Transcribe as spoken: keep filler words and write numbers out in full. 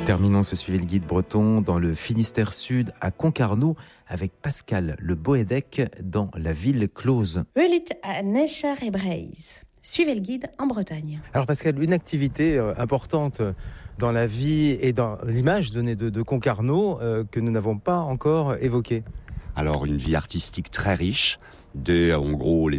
Terminons ce Suivez le Guide breton dans le Finistère Sud, à Concarneau, avec Pascal Le Boédec dans la ville close. Ulit à Necher et Breise. Suivez le Guide en Bretagne. Alors Pascal, une activité euh, importante dans la vie et dans l'image donnée de, de Concarneau euh, que nous n'avons pas encore évoquée. Alors une vie artistique très riche, de en gros les